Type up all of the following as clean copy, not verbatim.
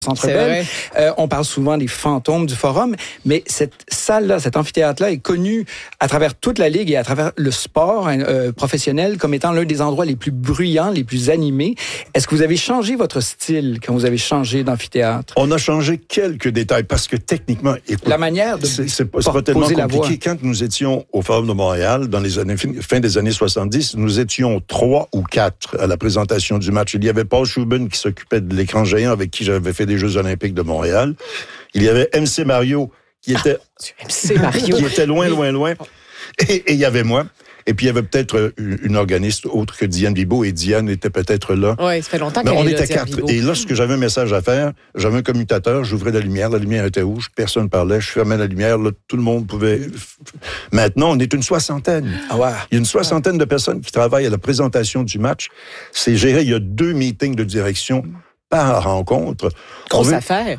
Centre Bell. On parle souvent des fantômes du Forum, mais cette salle-là, cet amphithéâtre-là est connu à travers toute la Ligue et à travers le sport professionnel comme étant l'un des endroits les plus bruyants, les plus animés. Est-ce que vous avez changé votre style quand vous avez changé d'amphithéâtre? On a changé quelques détails parce que techniquement, écoute, la manière de c'est pas tellement compliqué. Quand nous étions au Forum de Montréal, dans les années fin des années 70, nous étions 3 ou 4 à la présentation du match. Il y avait Paul Schubin qui s'occupait de l'écran géant avec qui j'avais fait des Jeux olympiques de Montréal. Il y avait MC Mario qui était qui était loin. Et il y avait moi. Et puis il y avait peut-être une organiste autre que Diane Bibeau, et Diane était peut-être là. Oui, ça fait longtemps qu'elle est là. On était 4. Et lorsque j'avais un message à faire, j'avais un commutateur, j'ouvrais la lumière était rouge, personne parlait, je fermais la lumière, là, tout le monde pouvait... Maintenant, on est une soixantaine. Ah ouais. Il y a une soixantaine de personnes qui travaillent à la présentation du match. C'est géré, il y a 2 meetings de direction par rencontre. Grosse affaire.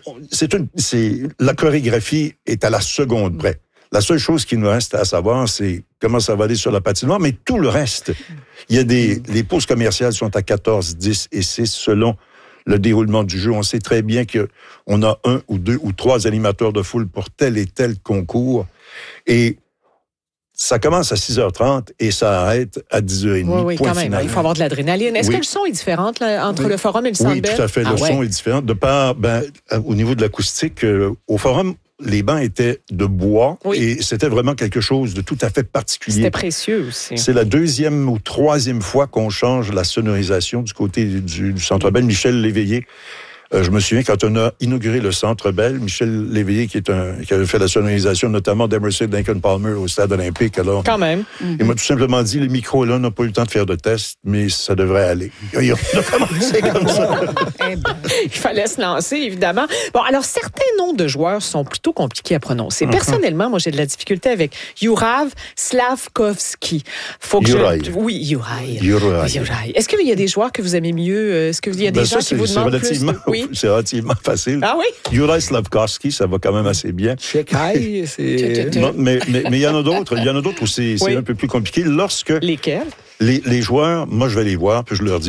La chorégraphie est à la seconde près. La seule chose qui nous reste à savoir, c'est comment ça va aller sur la patinoire, mais tout le reste. Il y a les pauses commerciales sont à 14, 10 et 6 selon le déroulement du jeu. On sait très bien qu'on a 1 ou 2 ou 3 animateurs de foule pour tel et tel concours. Et ça commence à 6h30 et ça arrête à 10h30. Oui, quand même. Il faut avoir de l'adrénaline. Est-ce que le son est différent entre le Forum et le Centre Bell? Oui, tout à fait. Le son est différent. De part, au niveau de l'acoustique, au Forum, les bancs étaient de bois et c'était vraiment quelque chose de tout à fait particulier. C'était précieux aussi. C'est la 2e ou 3e fois qu'on change la sonorisation du côté du Centre Bell. Michel Léveillé, je me souviens quand on a inauguré le Centre Bell, Michel Léveillé qui avait fait la sonorisation notamment d'Emerson Lincoln Palmer au Stade olympique. Alors, quand même. Il m'a tout simplement dit, les micros là, on n'a pas eu le temps de faire de tests, mais ça devrait aller. On a commencé comme ça. Il fallait se lancer, évidemment. Bon, alors, certains noms de joueurs sont plutôt compliqués à prononcer. Personnellement, moi, j'ai de la difficulté avec Jurav Slavkovski. Juraj. Oui, Juraj. Est-ce qu'il y a des joueurs que vous aimez mieux? Est-ce qu'il y a des gens qui vous demandent plus? Oui. C'est relativement facile. Ah oui? Juraj Slavkovski, ça va quand même assez bien. Chekai, c'est... Mais il y en a d'autres. Il y en a d'autres où c'est un peu plus compliqué. Lorsque... Lesquels? Les joueurs, moi, je vais les voir, puis je leur dis,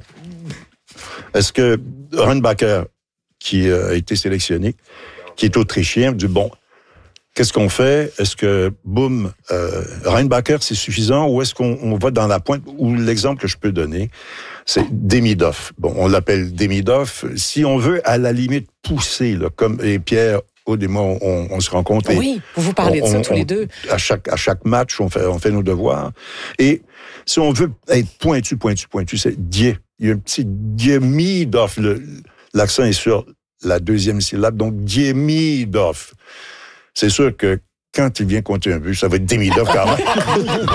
est-ce que Reinbacher, qui a été sélectionné, qui est autrichien, dit, qu'est-ce qu'on fait? Est-ce que, Reinbacher, c'est suffisant, ou est-ce qu'on va dans la pointe? Ou l'exemple que je peux donner, c'est Demidov. On l'appelle Demidov. Si on veut, à la limite, pousser, là, comme et Pierre Aude et moi, on se rencontre. Oui, vous parlez de ça tous les deux. À chaque match, on fait nos devoirs. Et si on veut être pointu, c'est Die. Il y a un petit Demidov. L'accent est sur la 2e syllabe, donc Demidov. C'est sûr que quand il vient compter un but, ça va être Demidov quand même.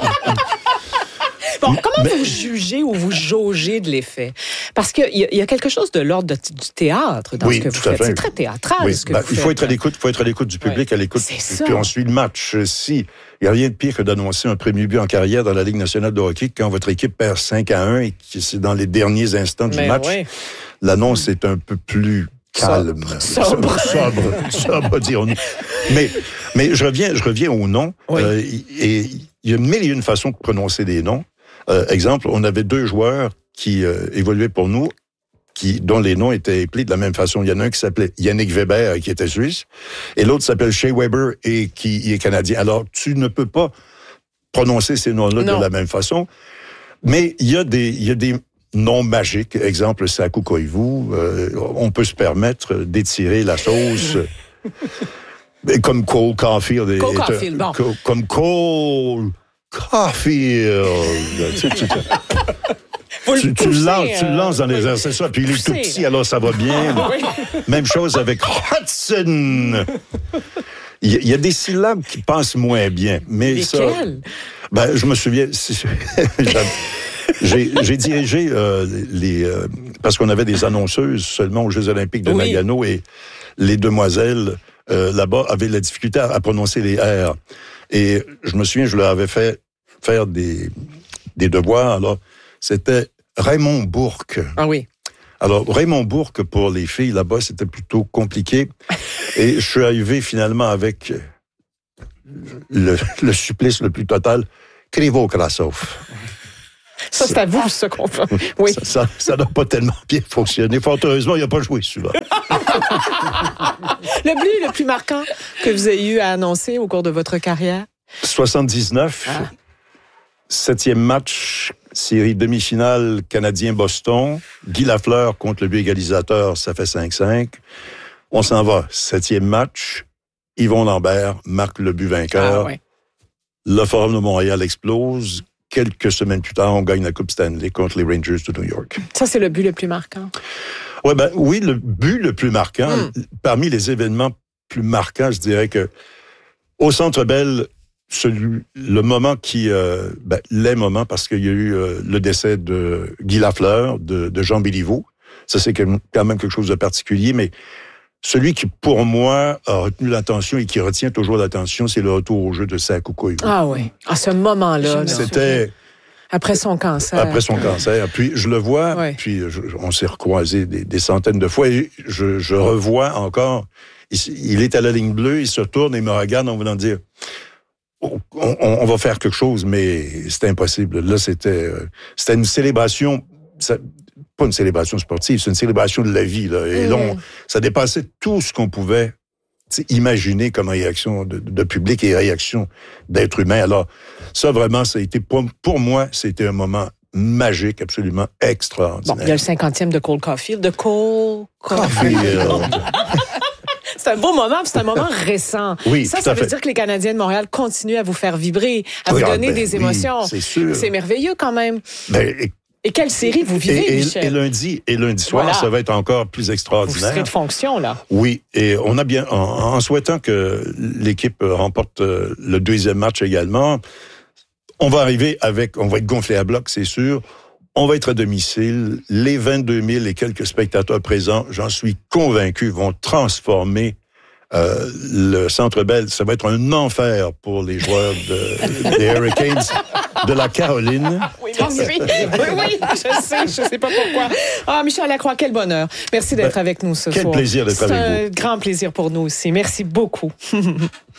Bon, comment vous jugez ou vous jaugez de l'effet? Parce qu'il y a quelque chose de l'ordre du théâtre dans ce que vous faites. C'est très théâtral, ce que vous faites. Il faut être à l'écoute du public, à l'écoute. Puis on suit le match. Il n'y a rien de pire que d'annoncer un premier but en carrière dans la Ligue nationale de hockey quand votre équipe perd 5-1 et que c'est dans les derniers instants du match. Oui. L'annonce est un peu plus calme. Sobre, dirons-nous. Mais je reviens au nom. Oui. Et il y a 1001 façons de prononcer des noms. Exemple, on avait 2 joueurs qui évoluaient pour nous, dont les noms étaient appelés de la même façon. Il y en a un qui s'appelait Yannick Weber, qui était suisse, et l'autre s'appelle Shea Weber, et qui est canadien. Alors, tu ne peux pas prononcer ces noms-là de la même façon, mais il y a des noms magiques. Exemple, Saku Koivu. On peut se permettre d'étirer la sauce... Comme Cole Caulfield. Comme Cole Caulfield. Tu le lances dans les airs, c'est ça. Puis il est tout petit, alors ça va bien. Même chose avec Hudson. Il y a des syllabes qui passent moins bien. Mais lesquelles? Je me souviens... J'ai dirigé parce qu'on avait des annonceuses seulement aux Jeux olympiques de Nagano, et les demoiselles là-bas avaient la difficulté à prononcer les R. Et je me souviens, je leur avais fait faire des devoirs. Alors, c'était Raymond Bourque. Ah oui. Alors, Raymond Bourque, pour les filles là-bas, c'était plutôt compliqué. Et je suis arrivé finalement avec le supplice le plus total, Krivo Krasov. Ça, c'est à vous, ça qu'on fait. Oui. Ça n'a pas tellement bien fonctionné. Fort heureusement, il n'a pas joué souvent. Le but le plus marquant que vous ayez eu à annoncer au cours de votre carrière? 79, 7e match, série demi-finale Canadien-Boston. Guy Lafleur contre le but égalisateur, ça fait 5-5. On s'en va, 7e match. Yvon Lambert marque le but vainqueur. Le Forum de Montréal explose. Quelques semaines plus tard, on gagne la Coupe Stanley contre les Rangers de New York. Ça, c'est le but le plus marquant. Oui, le but le plus marquant. Parmi les événements plus marquants, je dirais que au Centre Bell, le moment les moments, parce qu'il y a eu le décès de Guy Lafleur, de Jean Béliveau. Ça, c'est quand même quelque chose de particulier, mais celui qui, pour moi, a retenu l'attention et qui retient toujours l'attention, c'est le retour au jeu de Sakou Koivu. Ah oui, à ce moment-là. C'était... Après son cancer. Après son cancer. Puis je le vois, puis on s'est recroisés des centaines de fois, et je revois encore, il est à la ligne bleue, il se tourne et me regarde en voulant dire... On va faire quelque chose, mais c'était impossible. Là, c'était une célébration, pas une célébration sportive, c'est une célébration de la vie. Là. Et là, ça dépassait tout ce qu'on pouvait imaginer comme réaction de public et réaction d'être humain. Alors, ça, vraiment, ça a été, pour moi, c'était un moment magique, absolument extraordinaire. Bon, il y a le 50e de Cole Caulfield. C'est un beau moment, c'est un moment récent. Oui, ça veut dire que les Canadiens de Montréal continuent à vous faire vibrer, à vous donner des émotions. C'est sûr. C'est merveilleux quand même. Et quelle série vous vivez, Michel? Et lundi soir, ça va être encore plus extraordinaire. Vous serez de fonction, là. Oui, et on a bien, en souhaitant que l'équipe remporte le deuxième match également, on va être gonflé à bloc, c'est sûr. On va être à domicile. Les 22 000 et quelques spectateurs présents, j'en suis convaincu, vont transformer le Centre Bell. Ça va être un enfer pour les joueurs des Hurricanes de la Caroline. Oui, merci. Oui, je sais pas pourquoi. Michel Lacroix, quel bonheur. Merci d'être avec nous ce soir. Quel plaisir d'être avec vous. C'est un grand plaisir pour nous aussi. Merci beaucoup.